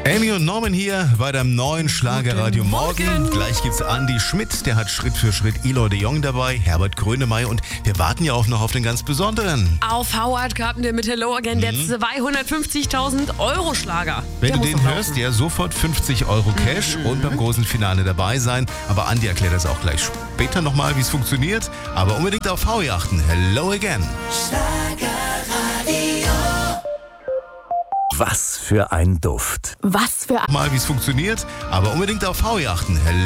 Amy und Norman hier bei deinem neuen Schlagerradio Morgen. Gleich gibt's Andi Schmidt, der hat Schritt für Schritt Eloy de Jong dabei, Herbert Grönemeyer und wir warten ja auch noch auf den ganz besonderen. Auf Howard Carpenter mit Hello Again, der 250.000 Euro Schlager. Wenn Der du muss den noch hörst, laufen. ja sofort 50 Euro Cash und beim großen Finale dabei sein. Aber Andi erklärt das auch gleich später nochmal, wie es funktioniert. Aber unbedingt auf Howie achten. Hello Again. Was für ein Duft. Was für Mal, wie es funktioniert. Aber unbedingt auf Howie achten. Hello